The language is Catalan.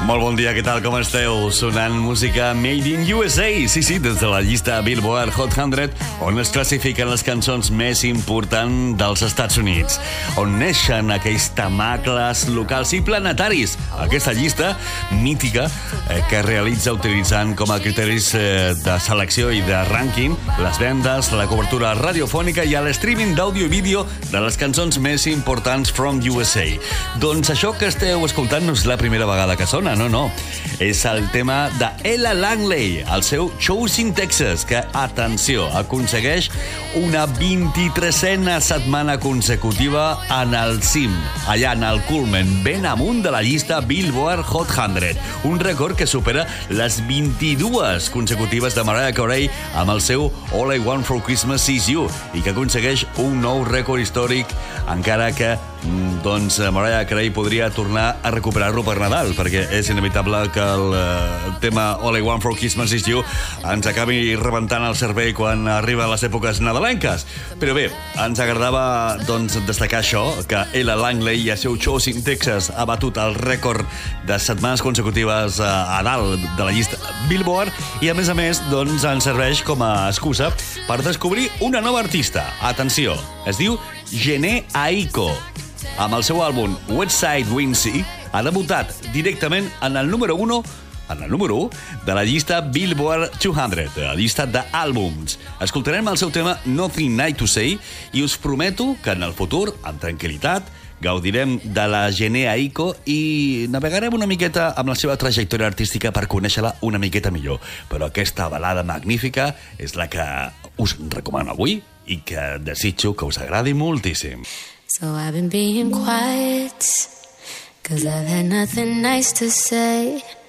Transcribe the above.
Molt bon dia, què tal, com esteu? Sonant música Made in USA, sí, des de la llista Billboard Hot 100, on es classifiquen les cançons més importants dels Estats Units, on neixen aquells tamacles locals i planetaris. Aquesta llista mítica que realitza utilitzant com a criteris de selecció i de rànquing les vendes, la cobertura radiofònica i l'streaming d'àudio i vídeo de les cançons més importants from USA. Doncs això que esteu escoltant no és la primera vegada que sona, no. És el tema de Ella Langley, el seu Choosing Texas, que, atenció, aconsegueix una 23a setmana consecutiva en el cim, allà en el culmen, ben amunt de la llista Billboard Hot 100. Un rècord que supera les 22 consecutives de Mariah Carey amb el seu All I Want for Christmas Is You, i que aconsegueix un nou rècord històric, encara que Mariah Carey podria tornar a recuperar-lo per Nadal, perquè és inevitable que el tema All I Want for Christmas Is You ens acabi rebentant el cervell quan arriba a les èpoques nadalenques. Però bé, ens agradava destacar això, que Ella Langley i el seu Choosing Texas ha batut el rècord de setmanes consecutives a dalt de la llista Billboard, i a més ens serveix com a excusa per descobrir una nova artista. Atenció, es diu Jhené Aiko. Amb el seu àlbum West Side Wincy ha debutat directament en el número 1 de la llista Billboard 200, de la llista d'àlbums. Escoltarem el seu tema Nothing Nice to Say i us prometo que en el futur, amb tranquil·litat, gaudirem de la Jhené Aiko i navegarem una miqueta amb la seva trajectòria artística per conèixer-la una miqueta millor. Però aquesta balada magnífica és la que us recomano avui i que desitjo que us agradi moltíssim. So I've been being quiet, 'cause I've had nothing nice to say.